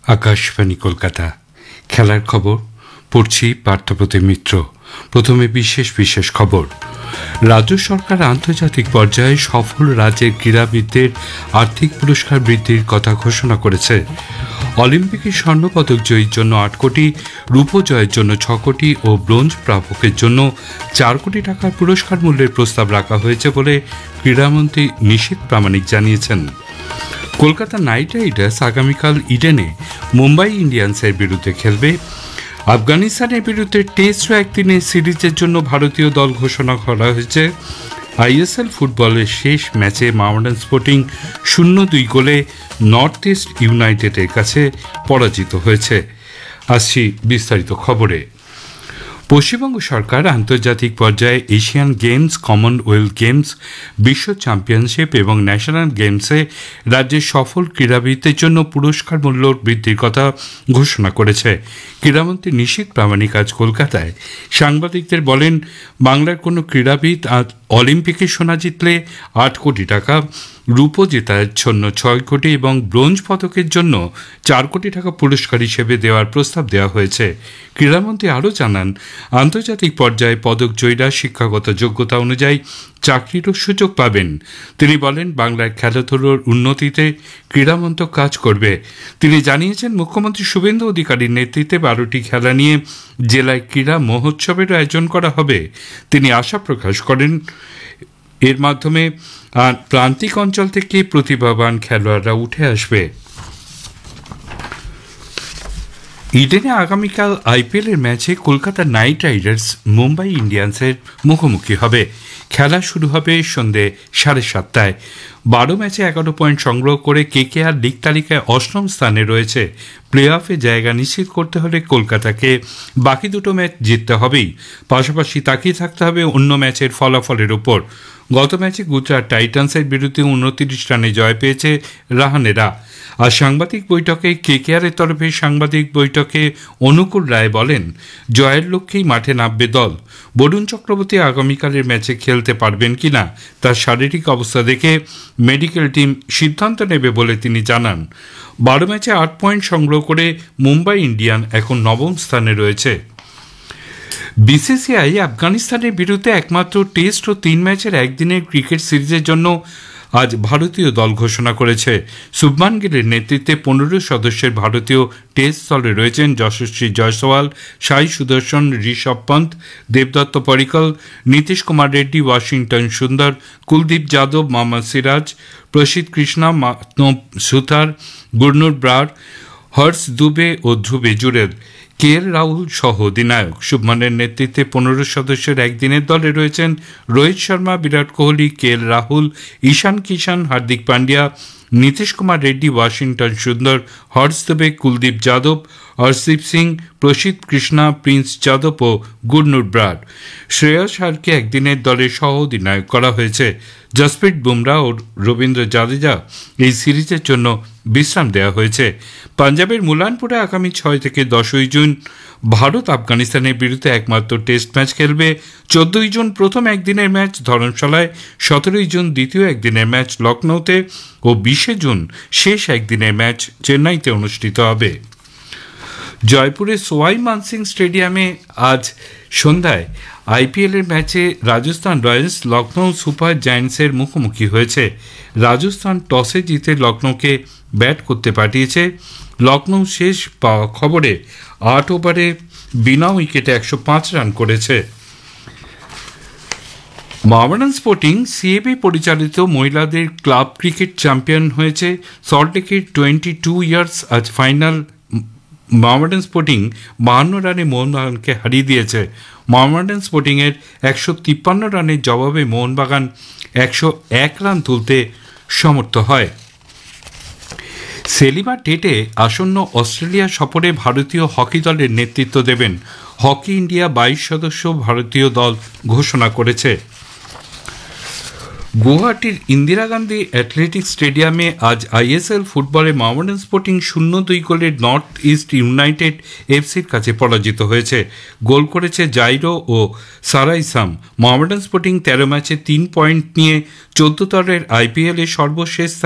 আকাশবাণী কলকাতা খেলার খবর পড়ছি পার্থপ্রতিম মিত্র। প্রথমে বিশেষ খবর। রাজ্য সরকার আন্তর্জাতিক পর্যায়ে সফল রাজ্যের ক্রীড়াবিদদের আর্থিক পুরস্কার বৃদ্ধির কথা ঘোষণা করেছে। অলিম্পিকে স্বর্ণপদক জয়ীর জন্য ৮ কোটি, রূপো জয়ের জন্য ৬ কোটি ও ব্রোঞ্জ প্রাপকের জন্য ৪ কোটি টাকার পুরস্কার মূল্যের প্রস্তাব রাখা হয়েছে বলে ক্রীড়ামন্ত্রী নিশীথ প্রামাণিক জানিয়েছেন। কলকাতা নাইট রাইডার্স আগামীকাল ইডেনে মুম্বাই ইন্ডিয়ান্সের বিরুদ্ধে খেলবে। আফগানিস্তানের বিরুদ্ধে টেস্ট ও একদিনের সিরিজের জন্য ভারতীয় দল ঘোষণা করা হয়েছে। আইএসএল ফুটবলের শেষ ম্যাচে মোহামেডান স্পোর্টিং 0-2 গোলে নর্থ ইস্ট ইউনাইটেডের কাছে পরাজিত হয়েছে। আসছি বিস্তারিত খবরে। পশ্চিমবঙ্গ সরকার আন্তর্জাতিক পর্যায়ে এশিয়ান গেমস, কমনওয়েলথ গেমস, বিশ্ব চ্যাম্পিয়নশিপ এবং ন্যাশনাল গেমসে রাজ্যের সফল ক্রীড়াবিদদের জন্য পুরস্কার মূল্য বৃদ্ধির কথা ঘোষণা করেছে। ক্রীড়ামন্ত্রী নিশীথ প্রামাণিক আজ কলকাতায় সাংবাদিকদের বলেন, বাংলার কোনো ক্রীড়াবিদ আজ অলিম্পিকে সোনা জিতলে ৮ কোটি টাকা, রূপো জেতার জন্য ৬ কোটি এবং ব্রোঞ্জ পদকের জন্য ৪ কোটি টাকা পুরস্কার হিসেবে দেওয়ার প্রস্তাব দেওয়া হয়েছে। ক্রীড়ামন্ত্রী আরও জানান, আন্তর্জাতিক পর্যায়ে পদক জয়ীরা শিক্ষাগত যোগ্যতা অনুযায়ী চাকরিরও সুযোগ পাবেন। তিনি বলেন, বাংলার খেলাধুলোর উন্নতিতে ক্রীড়ামন্ত্রক কাজ করবে। তিনি জানিয়েছেন, মুখ্যমন্ত্রী শুভেন্দু অধিকারীর নেতৃত্বে 12টি খেলা নিয়ে জেলায় ক্রীড়া মহোৎসবের আয়োজন করা হবে। তিনি আশা প্রকাশ করেন, এর মাধ্যমে প্রান্তিক অঞ্চল থেকে প্রতিভাবান খেলোয়াড়রা উঠে আসবে। ইডেনে আগামীকাল আইপিএলের ম্যাচে কলকাতা নাইট রাইডার্স মুম্বাই ইন্ডিয়ান্সের মুখোমুখি হবে। খেলা শুরু হবে সন্ধ্যে 7:30টায়। 12 ম্যাচে 11 পয়েন্ট সংগ্রহ করে কেকেআর লিগ তালিকায় 8ম স্থানে রয়েছে। প্লে অফে জায়গা নিশ্চিত করতে হলে কলকাতাকে বাকি দুটো ম্যাচ জিততে হবেই। পাশাপাশি তাকিয়ে থাকতে হবে অন্য ম্যাচের ফলাফলের ওপর। গত ম্যাচে গুজরাট টাইটান্সের বিরুদ্ধে 29 রানে জয় পেয়েছে রাহানেরা। আর সাংবাদিক বৈঠকে কেকেআরের তরফে সাংবাদিক বৈঠকে অনুকূল রায় বলেন, জয়ের লক্ষ্যেই মাঠে নামবে দল। বরুণ চক্রবর্তী আগামীকালের ম্যাচে খেলতে পারবেন কিনা তার শারীরিক অবস্থা দেখে মেডিকেল টিম সিদ্ধান্ত নেবে বলে তিনি জানান। 12 ম্যাচে 8 পয়েন্ট সংগ্রহ করে মুম্বাই ইন্ডিয়ান এখন 9ম স্থানে রয়েছে। বিসিসিআই আফগানিস্তানের বিরুদ্ধে একমাত্র টেস্ট ও 3 ম্যাচের একদিনের ক্রিকেট সিরিজের জন্য আজ ভারতীয় দল ঘোষণা করেছে। শুভমান গিলের নেতৃত্বে 15 সদস্যের ভারতীয় টেস্ট দলে রয়েছেন যশস্বী জয়সওয়াল, সাই সুদর্শন, ঋষভ পন্ত, দেবদত্ত পডিক্কল, নীতিশ কুমার রেড্ডি, ওয়াশিংটন সুন্দর, কুলদীপ যাদব, মোহাম্মদ সিরাজ, প্রসিদ্ধ কৃষ্ণা, মানব সুতার, গুরনুর ব্রার, হর্ষ দুবে ও ধ্রুবে জুরেল, কে এল রাহুল সহ অধিনায়ক। শুভমানের নেতৃত্বে 15 সদস্যের একদিনের দলে রয়েছেন রোহিত শর্মা, বিরাট কোহলি, কে এল রাহুল, ঈশান কিষান, হার্দিক পান্ডিয়া, নীতিশ কুমার রেড্ডি, ওয়াশিংটন সুন্দর, হর্ষ দুবে, কুলদীপ যাদব, হরদীপ সিং, প্রসিদ্ধ কৃষ্ণা, প্রিন্স যাদব ও গুরনুর ব্রার। শ্রেয়স আয়ারকে একদিনের দলের সহ অধিনায়ক করা হয়েছে। জসপ্রীত বুমরা ও রবীন্দ্র জাদেজা এই সিরিজের জন্য বিশ্রাম দেওয়া হয়েছে। পাঞ্জাবের মুলানপুরে আগামী 6 থেকে 10 জুন ভারত আফগানিস্তানের বিরুদ্ধে একমাত্র টেস্ট ম্যাচ খেলবে। 14 জুন প্রথম একদিনের ম্যাচ ধরমশালায়, 17 জুন দ্বিতীয় একদিনের ম্যাচ লখনৌতে ও 20 জুন শেষ একদিনের ম্যাচ চেন্নাইতে অনুষ্ঠিত হবে। জয়পুরের সোয়াই মানসিং স্টেডিয়ামে আজ সন্ধ্যায় আইপিএলের ম্যাচে রাজস্থান রয়্যালস লখনৌ সুপার জায়ান্টসের মুখোমুখি হয়েছে। রাজস্থান টসে জিতে লখনৌকে ব্যাট করতে পাঠিয়েছে। লখনৌ শেষ পাওয়া খবরে 8 ওভারে বিনা উইকেটে 105 রান করেছে। মোহামেডান স্পোর্টিং সিএবি পরিচালিত মহিলাদের ক্লাব ক্রিকেট চ্যাম্পিয়ন হয়েছে। সল্টলেকের 22 ইয়ার্স আজ ফাইনাল মোহামেডান স্পোর্টিং 52 রানে মোহনবাগানকে হারিয়ে দিয়েছে। মোহামেডান স্পোর্টিংয়ের 153 রানের জবাবে মোহনবাগান 101 রান তুলতে সমর্থ হয়। সেলিমা টেটে আসন্ন অস্ট্রেলিয়া সফরে ভারতীয় হকি দলের নেতৃত্ব দেবেন। হকি ইন্ডিয়া 22 সদস্য ভারতীয় দল ঘোষণা করেছে। গুয়াহাটির ইন্দিরা গান্ধী অ্যাথলেটিক্স স্টেডিয়ামে আজ আইএসএল ফুটবলে মোহামেডান স্পোর্টিং 0-2 গোলে নর্থ ইস্ট ইউনাইটেড এফসির কাছে পরাজিত হয়েছে। গোল করেছে জাইরো ও সারাইসাম। মোহামেডান স্পোর্টিং 13 ম্যাচে 3 পয়েন্ট নিয়ে 14 দলের আইপিএলের সর্বশেষ